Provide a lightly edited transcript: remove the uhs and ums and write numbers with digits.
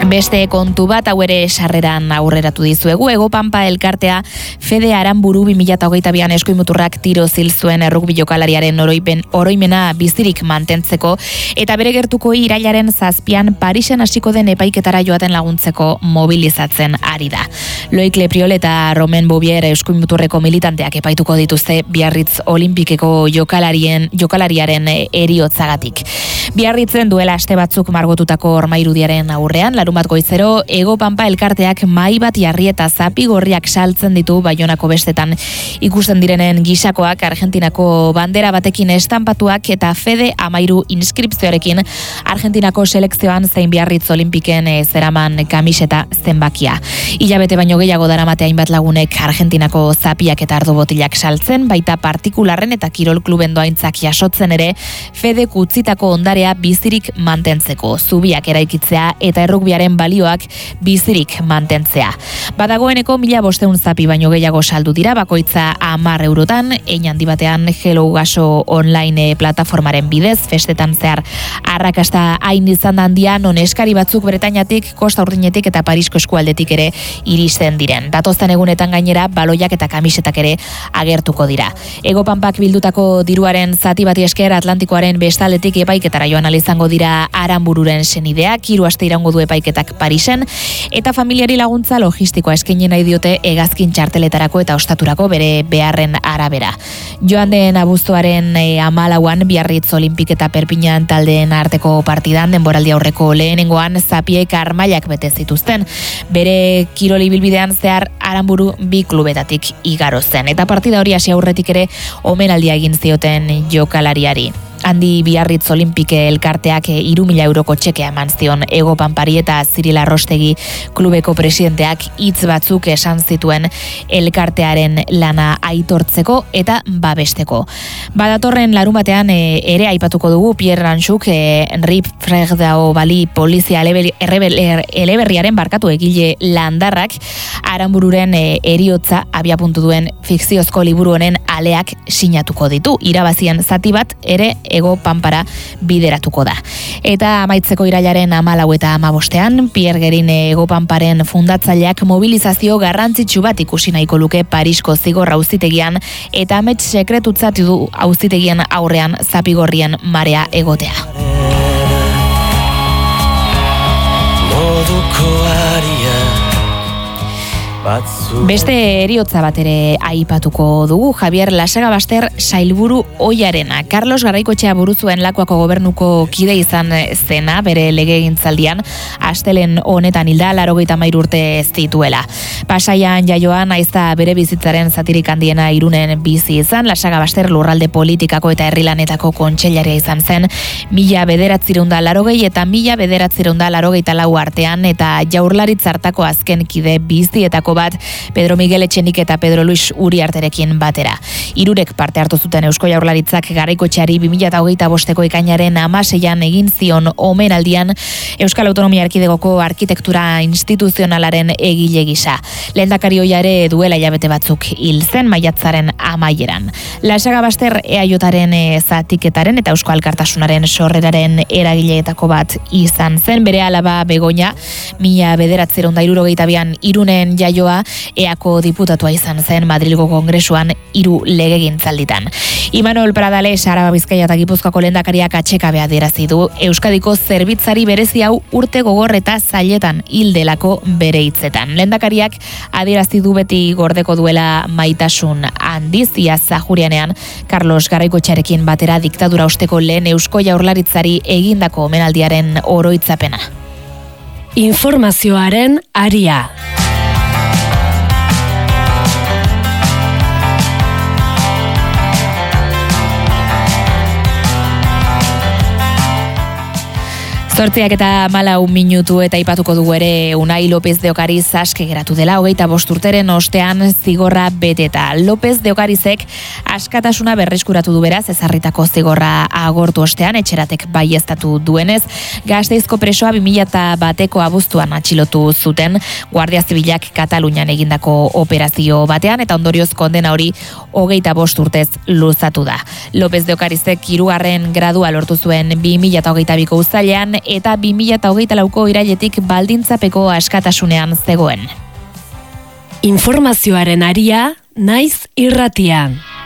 Beste kontu bat, hau ere sarreran aurreratu dizuegu, Ego Pampa elkartea Fede Aranburu 2022an eskuimuturrak tiro zil zuen errugbi jokalariaren oroimena bizirik mantentzeko eta bere gertuko irailaren 7an Parisen hasiko den epaiketara joaten laguntzeko mobilizatzen ari da. Loic Lepriol eta Romain Bouvier eskuimuturreko militanteak epaituko dituzte Biarritz Olimpikeko jokalariaren heriotzagatik. Biarritzen duela aste batzuk margotutako hormairudiaren aurrean, larunbat goizero, Ego Pampa elkarteak mahai bat jarri eta zapi gorriak saltzen ditu Baionako bestetan ikusten direnen gisakoak, Argentinako bandera batekin estanpatuak eta Fede Amairu inskripzioarekin Argentinako selekzioan zein Biarritz Olimpiken zeraman kamiseta zenbakia. Hilabete baino gehiago daramate hainbat lagunek Argentinako zapiak eta ardo botilak saltzen, baita partikularren eta kirol kluben doaintzak jasotzen ere, Fede kutzitako ondarea bizirik mantentzeko, zubiak eraikitzea eta errugbiaren balioak bizirik mantentzea. Badagoeneko 1500 zapi baino gehiago saldu dira, bakoitza 10 eurotan, hein handi batean Hello Gaso online plataformaren bidez, festetan zehar arrakasta hain izan handia, non eskari batzuk Bretañatik, Kosta Urdinetik eta Parisko eskualdetik ere iristen diren. Datozen egunetan gainera, baloiak eta kamisetak ere agertuko dira. Ego Pampak bildutako diruaren zati bati esker Atlantikoaren bestaldetik epaiketara joan izango dira Aranbururen senideak, 3 aste iraungo du epaiketak Parisen, eta familiari laguntza logistikoa eskaini nahi diote hegazkin txarteletarako eta ostaturako bere beharren arabera. Joan den abuztuaren 14an Biarritz Olimpik eta Perpiñan taldeen arteko partidan denboraldi aurreko lehenengoan zapiek armailak bete zituzten. Bere kiroli bilbidean zehar Aranburu 2 klubetatik igaro zen, eta partida hori hasi aurretik ere omenaldia egin zioten jokalariari. Handi Biarritz Olimpike elkarteak 3.000 euroko txekea eman zion Ego Pampari eta Ziril Arrostegi klubeko presidenteak hitz batzuk esan zituen elkartearen lana aitortzeko eta babesteko. Badatorren larunbatean ere aipatuko dugu Pierre Ranchuk Rip Fregdao Bali polizia eleberriaren barkatu egile landarrak Aranbururen heriotza abiapuntu duen fikziozko liburu honen aleak sinatuko ditu. Irabazien zati bat ere Ego Pampara bideratuko da. Eta amaitzeko irailaren 14 eta 15ean, Pierre Gerin Ego Pamparen fundatzaileak mobilizazio garrantzitsu bat ikusi nahiko luke Parisko zigor auzitegian eta amets sekretutzat du auzitegien aurrean zapigorrien marea egotea. Beste heriotza bat ere aipatuko dugu, Javier Lasagabaster sailburu ohiarena. Carlos Garaikoetxea buruzuen Lakuako gobernuko kide izan zena, bere legegintzaldian, astelen honetan hilda 93 urte ez dituela. Pasaian jaioan aizta bere bizitzaren zatirik handiena Irunen bizi izan, Lasagabaster lurralde politikako eta herrilanetako kontseilaria izan zen, 1980 eta 1984 artean, eta Jaurlaritza hartako azken kide bizietako bat Pedro Miguel Etxenik eta Pedro Luis Uriarterekin batera. Hirurek parte hartu zuten Eusko Jaurlaritzak Garaikoetxeari 2025ko ekainaren 16an egin zion omenaldian Euskal Autonomia Erkidegoko arkitektura instituzionalaren egile gisa. Lehendakari ohia ere duela hilabete batzuk hil zen maiatzaren amaieran. Lasagabaster EAJaren zatiketaren eta Eusko Alkartasunaren sorreraren eragileetako bat izan zen, bere alaba Begoña 1972an Irunen jaioa EAko diputatua izan zen Madrilgo Kongresuan 3 legegintzalditan. Imanol Pradales Araba Bizkaia eta Gipuzkoako lehendakariak atxekabea adierazi du Euskadiko zerbitzari berezi hau urte gogor eta zailetan hil delako bere hitzetan. Lehendakariak adierazi du beti gordeko duela maitasun handiz, iaz Zahurianean Carlos Garaikoetxearekin batera diktadura osteko lehen Eusko Jaurlaritzari egindako omenaldiaren oroitzapena. Informazioaren aria. Zortziak eta 14 minutu eta aipatuko dugu ere Unai López de Ocariz aske geratu dela 25 urteren ostean zigorra beteta. López de Ocarizek askatasuna berreskuratu du beraz, ezarritako zigorra agortu ostean, etxeratek baieztatu duenez, Gasteizko presoa 2001ko abuztuan atxilotu zuten Guardia Zibilak Katalunian egindako operazio batean, eta ondorioz kondena hori 25 urtez luzatu da. López de Ocarizek 3. gradua lortu zuen 2022ko uztailean, eta 2024ko irailetik baldintzapeko askatasunean zegoen. Informazioaren aria, naiz irratian.